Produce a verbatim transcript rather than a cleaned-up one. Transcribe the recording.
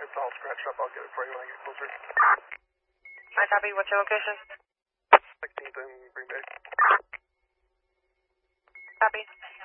It's all scratched up. I'll get it for you when I get closer. I copy. What's your location? sixteenth and Green Bay. Copy.